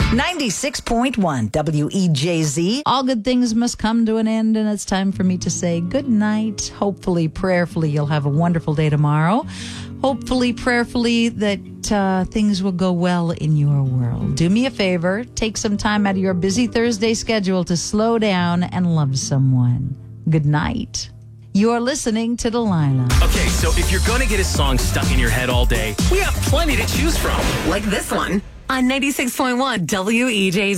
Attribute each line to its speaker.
Speaker 1: 96.1 WEJZ. All good things must come to an end, and it's time for me to say good night. Hopefully, prayerfully, you'll have a wonderful day tomorrow. Hopefully, prayerfully, that things will go well in your world. Do me a favor. Take some time out of your busy Thursday schedule to slow down and love someone. Good night. You're listening to Delilah.
Speaker 2: Okay, so if you're going to get a song stuck in your head all day, we have plenty to choose from.
Speaker 3: Like this one on 96.1 WEJZ.